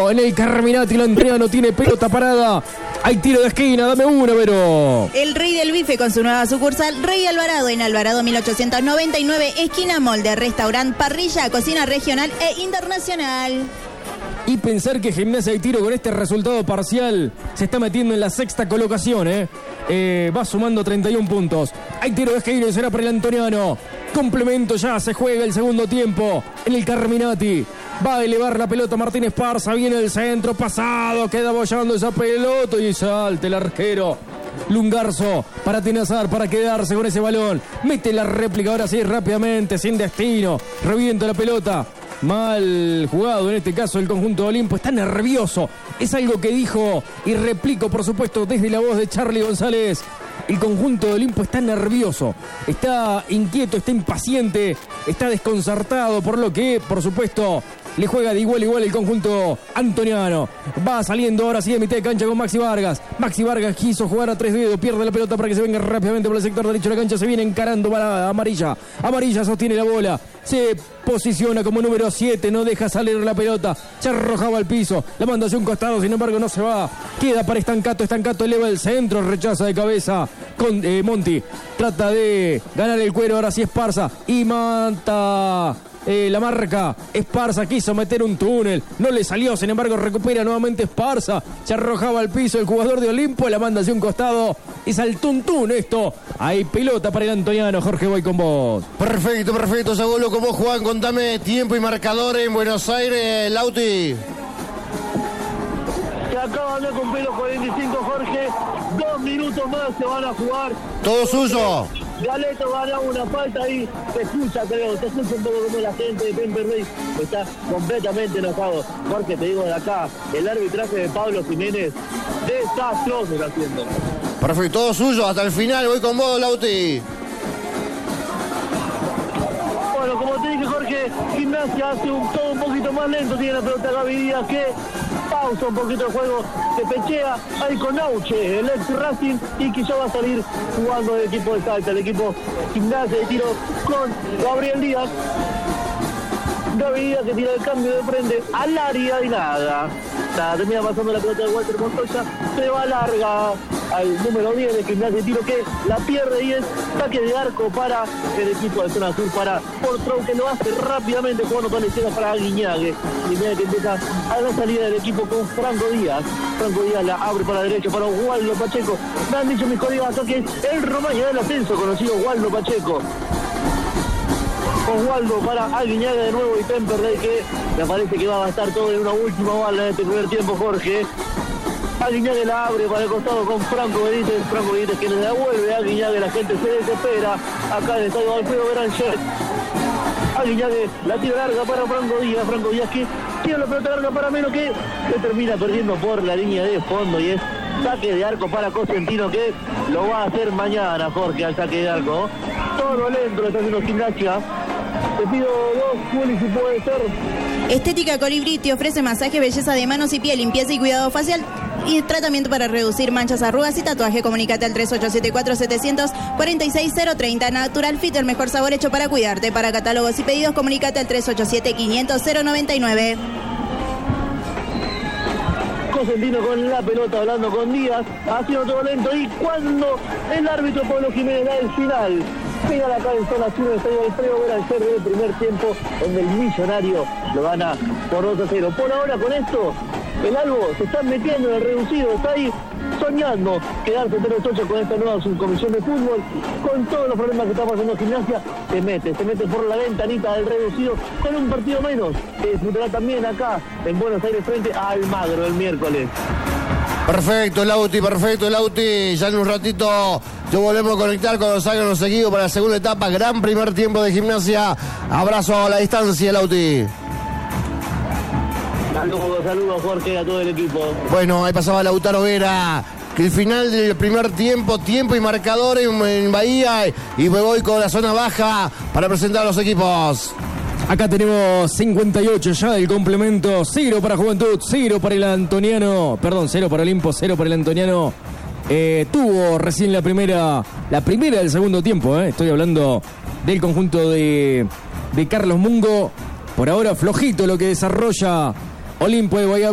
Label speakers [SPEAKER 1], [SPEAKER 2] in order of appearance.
[SPEAKER 1] Antoniano en el Carminati. El Antoniano tiene pelota parada. Hay tiro de esquina, dame una, Vero.
[SPEAKER 2] El Rey del Bife con su nueva sucursal Rey Alvarado en Alvarado 1899, esquina Molde, restaurante, parrilla, cocina regional e internacional.
[SPEAKER 1] Y pensar que Gimnasia de Tiro con este resultado parcial se está metiendo en la sexta colocación, va sumando 31 puntos. Hay tiro de esquina y será para el Antoniano. Complemento ya, se juega el segundo tiempo en el Carminati. Va a elevar la pelota Martín Esparza, viene el centro, pasado, queda bollando esa pelota y salta el arquero Lungarzo para atenazar, para quedarse con ese balón. Mete la réplica ahora sí rápidamente, sin destino, revienta la pelota. Mal jugado en este caso el conjunto de Olimpo, está nervioso. Es algo que dijo y replico por supuesto desde la voz de Charly González. El conjunto de Olimpo está nervioso, está inquieto, está impaciente, está desconcertado, por lo que por supuesto le juega de igual a igual el conjunto antoniano. Va saliendo ahora sí de mitad de cancha con Maxi Vargas. Maxi Vargas quiso jugar a tres dedos, pierde la pelota para que se venga rápidamente por el sector derecho de la cancha. Se viene encarando para Amarilla. Amarilla sostiene la bola, se posiciona como número 7, no deja salir la pelota. Se arrojaba al piso, la manda hacia un costado, sin embargo no se va. Queda para Estancato, Estancato eleva el centro, rechaza de cabeza con Monti. Trata de ganar el cuero, ahora sí Esparza. Y mata... la marca, Esparza quiso meter un túnel, no le salió, sin embargo recupera nuevamente Esparza, se arrojaba al piso el jugador de Olimpo, la manda hacia un costado y saltó un túnel esto. Hay pelota para el antoniano. Jorge, voy con vos.
[SPEAKER 3] Perfecto, Sagolo, con vos, Juan, contame tiempo y marcador en Buenos Aires, Lauti.
[SPEAKER 4] Se acaban de cumplir los 45, Jorge, 2 minutos más se van a jugar.
[SPEAKER 3] Todo suyo.
[SPEAKER 4] Galeto gana una falta ahí, se escucha un poco como la gente de Temperley está completamente enojado. Jorge, te digo de acá, el arbitraje de Pablo Jiménez, desastroso está haciendo.
[SPEAKER 3] Perfecto, todo suyo, hasta el final, voy con vos, Lauti.
[SPEAKER 4] Bueno, como te dije, Jorge, Gimnasia hace todo un poquito más lento, tiene la pelota Gaby Díaz que pausa un poquito el juego, se pechea ahí con Nauche, el ex Racing, y que ya va a salir jugando el equipo de Salta, el equipo Gimnasia de Tiro con Gabriel Díaz. Gaby Díaz que tira el cambio de frente al área y nada. Termina pasando la pelota de Walter Montoya, se va larga al número 10 de Gimnasia de Tiro que la pierde y es saque de arco para el equipo de Zona Sur, para Portron, que lo hace rápidamente jugando con la izquierda para Guiñague. Guiñague que empieza a la salida del equipo con Franco Díaz. Franco Díaz la abre para la derecha para Waldo Pacheco. Me han dicho mis colegas acá que es el Romaña del ascenso, conocido Waldo Pacheco. Oswaldo para Aguiñaga de nuevo y Temperley, que me parece que va a gastar todo en una última bala en este primer tiempo, Jorge. Aguiñaga la abre para el costado con Franco Benítez que le devuelve a Aguiñaga, la gente se desespera acá en el estadio Alfredo Beranger. Aguiñaga la tira larga para Franco Díaz que tiene la pelota larga para Melo, que se termina perdiendo por la línea de fondo y es saque de arco para Cosentino, que lo va a hacer mañana, Jorge, al saque de arco. Todo lento lo está haciendo Gimnasia. Te pido 2, Juli, si puede ser.
[SPEAKER 2] Estética Colibrí te ofrece masaje, belleza de manos y piel, limpieza y cuidado facial y tratamiento para reducir manchas, arrugas y tatuaje. Comunícate al 3874-746-030. Natural Fit, el mejor sabor hecho para cuidarte. Para catálogos y pedidos, comunícate al 387-500-099.
[SPEAKER 4] Cosentino con la pelota, hablando con Díaz, haciendo todo lento, y cuando el árbitro Pablo Jiménez da el final, pega la cabezona sur del estadio Alfredo Beranger del primer tiempo, donde el Millonario lo gana por 2-0. Por ahora, con esto, el Albo se está metiendo en el reducido, está ahí soñando quedarse 0-8 con esta nueva subcomisión de fútbol, con todos los problemas que está pasando Gimnasia. Se mete por la ventanita del reducido con un partido menos, que disfrutará también acá en Buenos Aires frente a Almagro el miércoles.
[SPEAKER 3] Perfecto, Lauti. Ya en un ratito te volvemos a conectar cuando salgan los seguidos para la segunda etapa. Gran primer tiempo de Gimnasia. Abrazo a la distancia, Lauti.
[SPEAKER 4] Saludos, Jorge, a todo el equipo.
[SPEAKER 3] Bueno, ahí pasaba Lautaro Vera. Que el final del primer tiempo y marcador en Bahía. Y me voy con la zona baja para presentar a los equipos.
[SPEAKER 1] Acá tenemos 58 ya del complemento. 0 para Juventud, 0 para el Antoniano. Perdón, 0 para Olimpo, 0 para el Antoniano. Tuvo recién la primera del segundo tiempo. Estoy hablando del conjunto de Carlos Mungo. Por ahora flojito lo que desarrolla Olimpo de Bahía